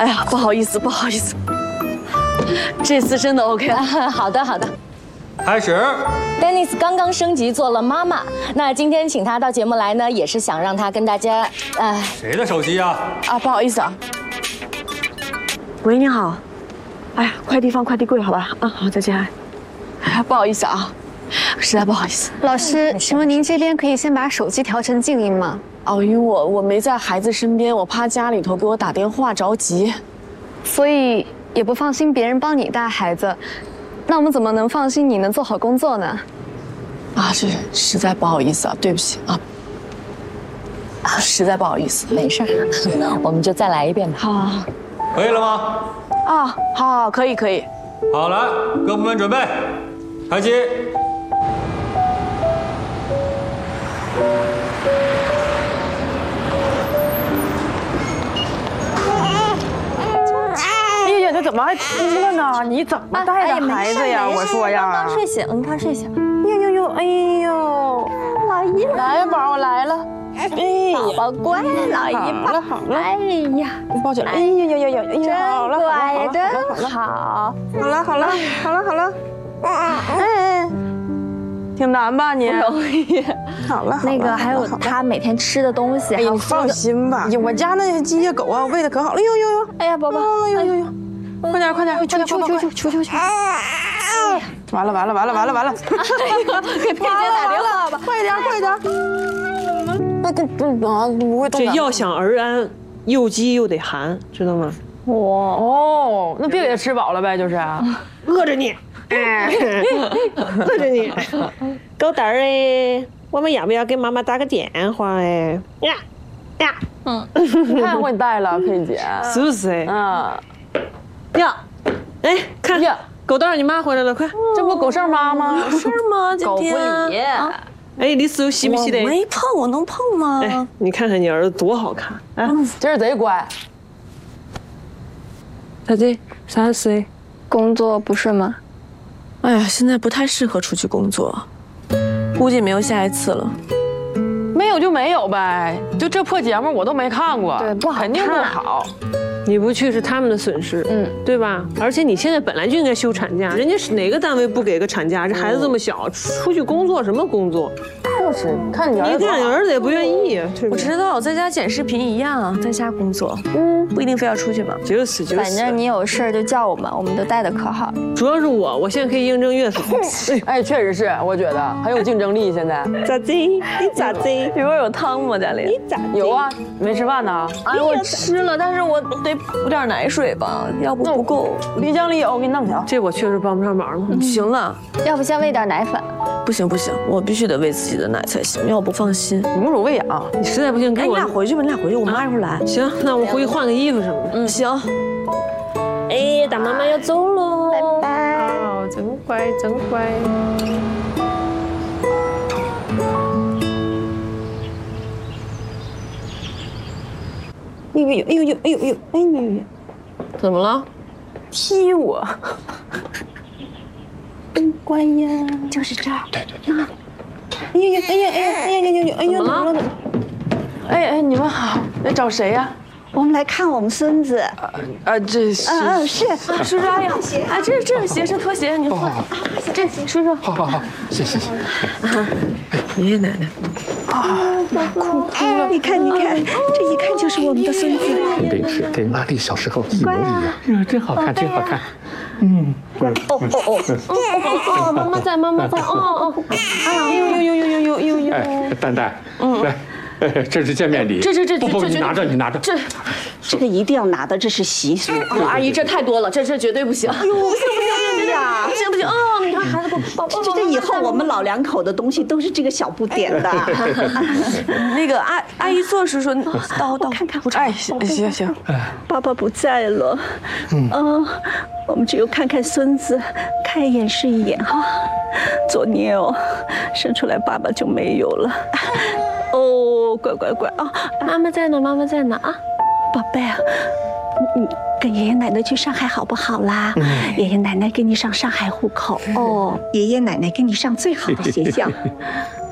哎呀，不好意思，不好意思，这次真的 OK 了。 好的，好的。 开始。 Dennis 刚刚升级做了妈妈，那今天请她到节目来呢，也是想让她跟大家， 谁的手机啊？ 啊，不好意思啊。喂，你好。哎呀，快递放快递柜，好吧？啊，好，再见。哎呀，不好意思啊，实在不好意思。 老师，请问您这边可以先把手机调成静音吗？ 哦，因为我没在孩子身边，我怕家里头给我打电话着急， 所以也不放心别人帮你带孩子。那我们怎么能放心你能做好工作呢？ 啊，这实在不好意思啊，对不起啊。实在不好意思， 没事，我们就再来一遍吧。 好， 可以了吗？ 啊，好，可以可以。 好，来，各部门准备，开机。 哎呀，这怎么还哭了呢？你怎么带的孩子呀？我说呀， 刚睡醒，你看睡醒。 哎呦， 老姨来宝，我来了。 哎，宝宝乖，老姨抱。 好了， 哎呀， 你抱起来。哎呀，好了， 乖呀，真好。 好了。挺难吧你？ 不容易。 好了， 那个还有他每天吃的东西， 哎呀，你放心吧。我家那鸡呀狗啊喂的可好了。哎呦， 哎呀，宝宝， 哎呦，快点， 出！ 完了！ 给佩姐打电话吧， 快点！不会动这要想儿安，又饥又得寒，知道吗？ 哦，那别给他吃饱了呗，就是饿着你，饿着你，狗蛋儿哎，我们要不要给妈妈打个电话哎？呀， 太会带了，佩姐， 是不是？ 嗯， 呀，哎，看呀， 狗蛋儿，你妈回来了，快！ 这不狗剩妈吗？ 有事吗？今天狗不理。 哎，你手洗不洗的？ 我没碰，我能碰吗？ 哎，你看看你儿子多好看啊！ 今儿贼乖。 啥子？啥事？ 工作不顺吗？ 哎呀，现在不太适合出去工作，估计没有下一次了。 没有就没有呗，就这破节目我都没看过， 对，不好看， 肯定不好。 你不去是他们的损失，对吧？而且你现在本来就应该休产假，人家是哪个单位不给个产假？这孩子这么小，出去工作什么工作？ 就是看你儿子， 你看你儿子也不愿意啊。 我知道，在家剪视频一样，在家工作，不一定非要出去嘛。 就是。 反正你有事儿就叫我们，我们都带的可好。 主要是我现在可以应征月嫂。 哎，确实是，我觉得很有竞争力。现在咋子？你咋子？ 里边有汤吗，家里？ 你咋？ 有啊，没吃饭呢。 哎，我吃了，但是我得补点奶水吧，要不不够。 漓江里有，我给你弄条。 这我确实帮不上忙了。 行了， 要不先喂点奶粉？ 不行，我必须得喂自己的奶才行，要不放心。 母乳喂养， 你实在不行给我。 你俩回去吧，我妈一会儿来。 行，那我回去换个衣服什么的。 行。 哎，大妈妈要走喽， 拜拜。 哦，真乖。 哎呦，怎么了？ 踢我。 真乖呀， 就是这儿。 对。哎呦，怎么了？ 哎，你们好，来找谁呀？ 我们来看我们孙子。 这是。 是。 叔叔阿姨，哎，这是鞋，这拖鞋，你换。这叔叔。 好，谢谢。 爷爷奶奶。 哭了。你看，这一看就是我们的孙子。 跟拉力小时候一模一样，真好看。 妈妈在。 哎，蛋，来。这是见面礼。不，你拿着。 这个一定要拿的，这是习俗。 阿姨，这太多了，这绝对不行。哎呦，不行呀！不行哦！你看孩子宝宝。 这以后我们老两口的东西都是这个小不点的。 那个阿姨坐，叔叔，到看看。 哎，行。 爸爸不在了，我们只有看看孙子，看一眼是一眼哈。作孽哦，生出来爸爸就没有了。哦，乖啊！ 妈妈在呢啊， 宝贝啊，你跟爷爷奶奶去上海好不好啦？爷爷奶奶给你上上海户口哦，爷爷奶奶给你上最好的学校。